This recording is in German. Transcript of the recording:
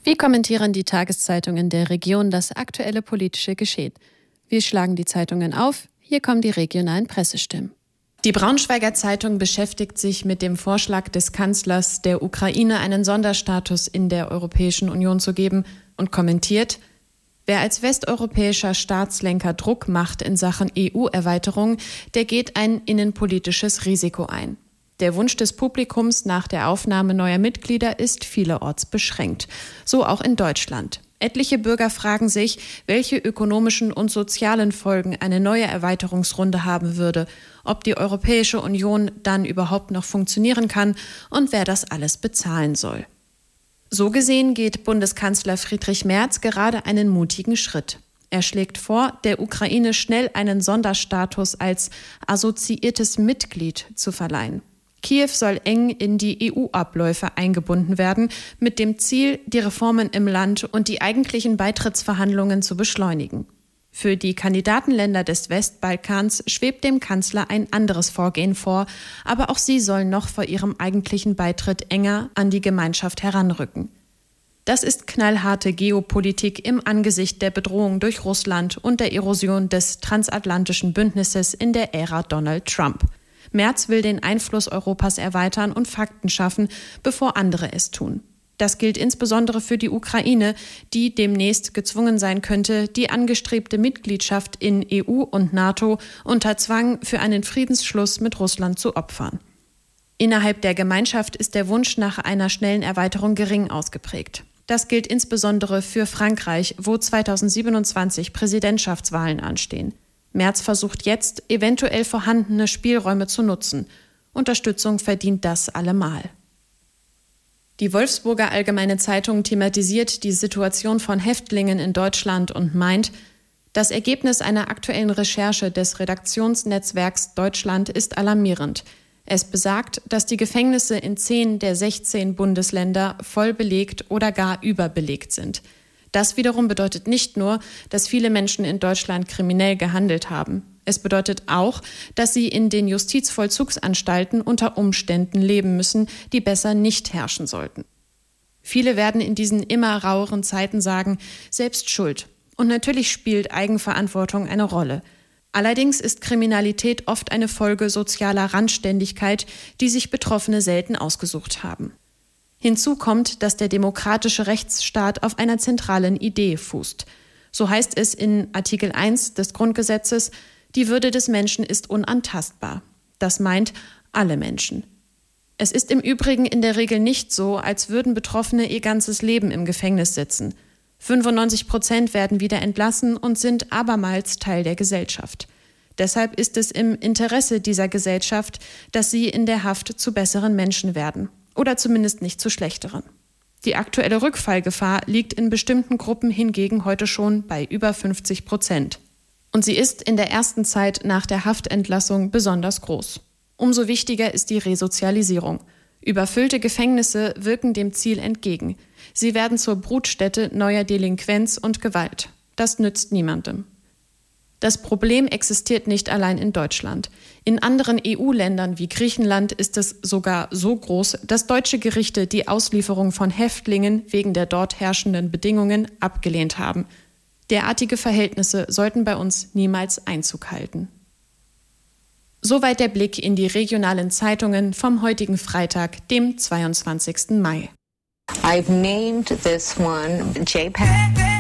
Wie kommentieren die Tageszeitungen der Region das aktuelle politische Geschehen? Wir schlagen die Zeitungen auf. Hier kommen die regionalen Pressestimmen. Die Braunschweiger Zeitung beschäftigt sich mit dem Vorschlag des Kanzlers, der Ukraine einen Sonderstatus in der Europäischen Union zu geben und kommentiert: Wer als westeuropäischer Staatslenker Druck macht in Sachen EU-Erweiterung, der geht ein innenpolitisches Risiko ein. Der Wunsch des Publikums nach der Aufnahme neuer Mitglieder ist vielerorts beschränkt. So auch in Deutschland. Etliche Bürger fragen sich, welche ökonomischen und sozialen Folgen eine neue Erweiterungsrunde haben würde, ob die Europäische Union dann überhaupt noch funktionieren kann und wer das alles bezahlen soll. So gesehen geht Bundeskanzler Friedrich Merz gerade einen mutigen Schritt. Er schlägt vor, der Ukraine schnell einen Sonderstatus als assoziiertes Mitglied zu verleihen. Kiew soll eng in die EU-Abläufe eingebunden werden, mit dem Ziel, die Reformen im Land und die eigentlichen Beitrittsverhandlungen zu beschleunigen. Für die Kandidatenländer des Westbalkans schwebt dem Kanzler ein anderes Vorgehen vor, aber auch sie sollen noch vor ihrem eigentlichen Beitritt enger an die Gemeinschaft heranrücken. Das ist knallharte Geopolitik im Angesicht der Bedrohung durch Russland und der Erosion des transatlantischen Bündnisses in der Ära Donald Trump. Merz will den Einfluss Europas erweitern und Fakten schaffen, bevor andere es tun. Das gilt insbesondere für die Ukraine, die demnächst gezwungen sein könnte, die angestrebte Mitgliedschaft in EU und NATO unter Zwang für einen Friedensschluss mit Russland zu opfern. Innerhalb der Gemeinschaft ist der Wunsch nach einer schnellen Erweiterung gering ausgeprägt. Das gilt insbesondere für Frankreich, wo 2027 Präsidentschaftswahlen anstehen. Merz versucht jetzt, eventuell vorhandene Spielräume zu nutzen. Unterstützung verdient das allemal. Die Wolfsburger Allgemeine Zeitung thematisiert die Situation von Häftlingen in Deutschland und meint, das Ergebnis einer aktuellen Recherche des Redaktionsnetzwerks Deutschland ist alarmierend. Es besagt, dass die Gefängnisse in 10 der 16 Bundesländer voll belegt oder gar überbelegt sind. Das wiederum bedeutet nicht nur, dass viele Menschen in Deutschland kriminell gehandelt haben. Es bedeutet auch, dass sie in den Justizvollzugsanstalten unter Umständen leben müssen, die besser nicht herrschen sollten. Viele werden in diesen immer raueren Zeiten sagen, selbst schuld. Und natürlich spielt Eigenverantwortung eine Rolle. Allerdings ist Kriminalität oft eine Folge sozialer Randständigkeit, die sich Betroffene selten ausgesucht haben. Hinzu kommt, dass der demokratische Rechtsstaat auf einer zentralen Idee fußt. So heißt es in Artikel 1 des Grundgesetzes, die Würde des Menschen ist unantastbar. Das meint alle Menschen. Es ist im Übrigen in der Regel nicht so, als würden Betroffene ihr ganzes Leben im Gefängnis sitzen. 95% werden wieder entlassen und sind abermals Teil der Gesellschaft. Deshalb ist es im Interesse dieser Gesellschaft, dass sie in der Haft zu besseren Menschen werden. Oder zumindest nicht zu schlechteren. Die aktuelle Rückfallgefahr liegt in bestimmten Gruppen hingegen heute schon bei über 50%. Und sie ist in der ersten Zeit nach der Haftentlassung besonders groß. Umso wichtiger ist die Resozialisierung. Überfüllte Gefängnisse wirken dem Ziel entgegen. Sie werden zur Brutstätte neuer Delinquenz und Gewalt. Das nützt niemandem. Das Problem existiert nicht allein in Deutschland. In anderen EU-Ländern wie Griechenland ist es sogar so groß, dass deutsche Gerichte die Auslieferung von Häftlingen wegen der dort herrschenden Bedingungen abgelehnt haben. Derartige Verhältnisse sollten bei uns niemals Einzug halten. Soweit der Blick in die regionalen Zeitungen vom heutigen Freitag, dem 22. Mai. I've named this one JPEG.